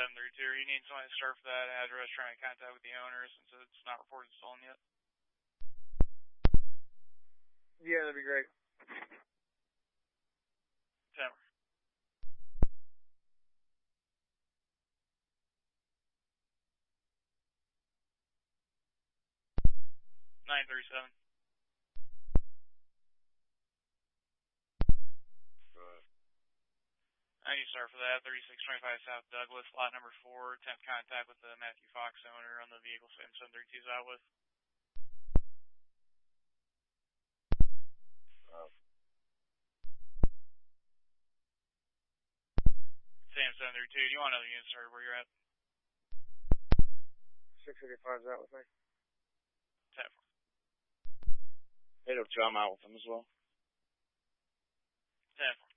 732. You need somebody to start for that address, trying to contact with the owner since it's not reported stolen yet. Yeah, that'd be great. 10. 937. I need to start for that. 3625 South Douglas, lot number 4. Attempt contact with the Matthew Fox owner on the vehicle Sam 732's out with. Sam 732, do you want another unit started where you're at? 685's out with me. 10. 802, I'm out with him as well. 10.